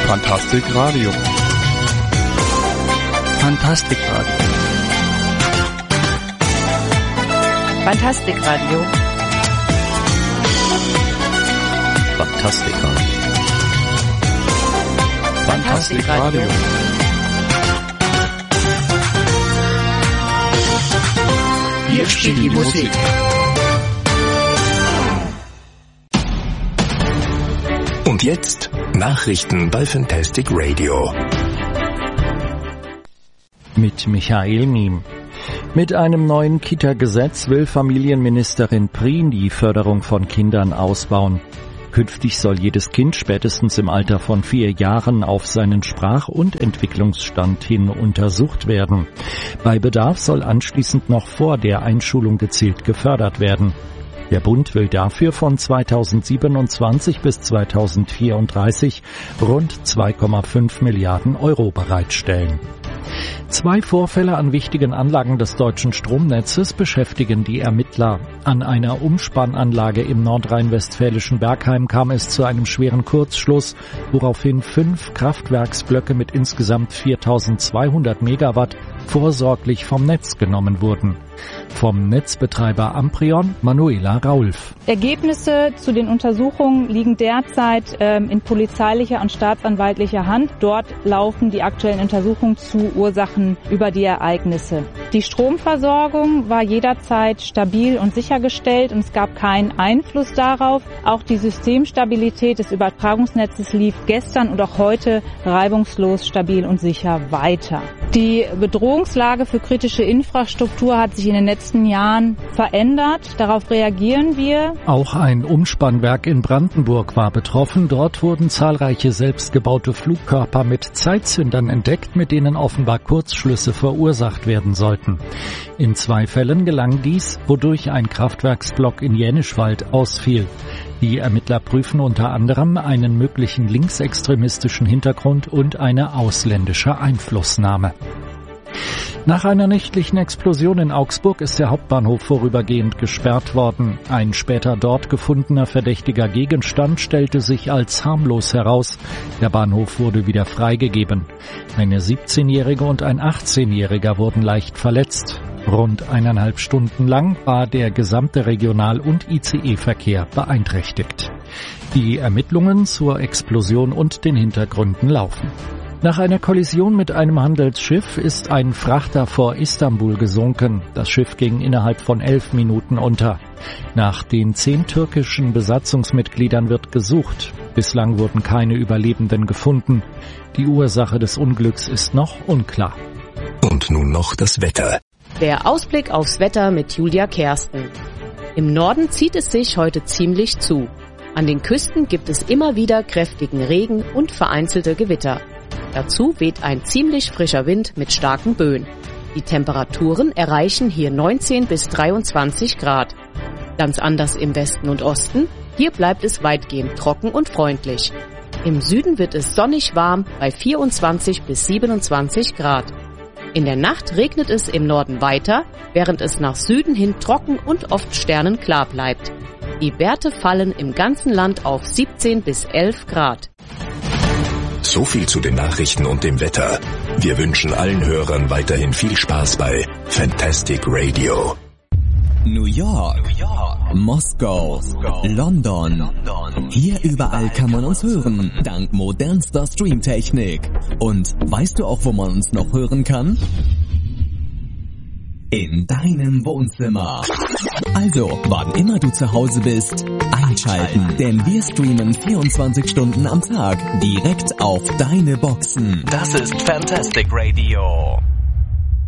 Fantastic Radio. Fantastic Radio. Fantastic Radio. Fantastic Radio. Fantastic Radio. Hier steht die Musik. Und jetzt Nachrichten bei Fantastic Radio. Mit Michael Miem. Mit einem neuen Kita-Gesetz will Familienministerin Prien die Förderung von Kindern ausbauen. Künftig soll jedes Kind spätestens im Alter von 4 Jahren auf seinen Sprach- und Entwicklungsstand hin untersucht werden. Bei Bedarf soll anschließend noch vor der Einschulung gezielt gefördert werden. Der Bund will dafür von 2027 bis 2034 rund 2,5 Milliarden Euro bereitstellen. 2 Vorfälle an wichtigen Anlagen des deutschen Stromnetzes beschäftigen die Ermittler. An einer Umspannanlage im nordrhein-westfälischen Bergheim kam es zu einem schweren Kurzschluss, woraufhin 5 Kraftwerksblöcke mit insgesamt 4.200 Megawatt vorsorglich vom Netz genommen wurden. Vom Netzbetreiber Amprion, Manuela Raulf. Ergebnisse zu den Untersuchungen liegen derzeit in polizeilicher und staatsanwaltlicher Hand. Dort laufen die aktuellen Untersuchungen zu Ursachen über die Ereignisse. Die Stromversorgung war jederzeit stabil und sichergestellt und es gab keinen Einfluss darauf. Auch die Systemstabilität des Übertragungsnetzes lief gestern und auch heute reibungslos, stabil und sicher weiter. Die Bedrohungslage für kritische Infrastruktur hat sich in den letzten Jahren verändert. Darauf reagieren wir. Auch ein Umspannwerk in Brandenburg war betroffen. Dort wurden zahlreiche selbstgebaute Flugkörper mit Zeitzündern entdeckt, mit denen offenbar Kurzschlüsse verursacht werden sollten. In 2 Fällen gelang dies, wodurch ein Kraftwerksblock in Jänischwald ausfiel. Die Ermittler prüfen unter anderem einen möglichen linksextremistischen Hintergrund und eine ausländische Einflussnahme. Nach einer nächtlichen Explosion in Augsburg ist der Hauptbahnhof vorübergehend gesperrt worden. Ein später dort gefundener verdächtiger Gegenstand stellte sich als harmlos heraus. Der Bahnhof wurde wieder freigegeben. Eine 17-Jährige und ein 18-Jähriger wurden leicht verletzt. Rund 1,5 Stunden lang war der gesamte Regional- und ICE-Verkehr beeinträchtigt. Die Ermittlungen zur Explosion und den Hintergründen laufen. Nach einer Kollision mit einem Handelsschiff ist ein Frachter vor Istanbul gesunken. Das Schiff ging innerhalb von 11 Minuten unter. Nach den 10 türkischen Besatzungsmitgliedern wird gesucht. Bislang wurden keine Überlebenden gefunden. Die Ursache des Unglücks ist noch unklar. Und nun noch das Wetter. Der Ausblick aufs Wetter mit Julia Kersten. Im Norden zieht es sich heute ziemlich zu. An den Küsten gibt es immer wieder kräftigen Regen und vereinzelte Gewitter. Dazu weht ein ziemlich frischer Wind mit starken Böen. Die Temperaturen erreichen hier 19 bis 23 Grad. Ganz anders im Westen und Osten. Hier bleibt es weitgehend trocken und freundlich. Im Süden wird es sonnig warm bei 24 bis 27 Grad. In der Nacht regnet es im Norden weiter, während es nach Süden hin trocken und oft sternenklar bleibt. Die Werte fallen im ganzen Land auf 17 bis 11 Grad. So viel zu den Nachrichten und dem Wetter. Wir wünschen allen Hörern weiterhin viel Spaß bei Fantastic Radio. New York, Moskau, London. Hier überall kann man uns hören, dank modernster Streamtechnik. Und weißt du auch, wo man uns noch hören kann? In deinem Wohnzimmer. Also, wann immer du zu Hause bist, einschalten, denn wir streamen 24 Stunden am Tag direkt auf deine Boxen. Das ist Fantastic Radio.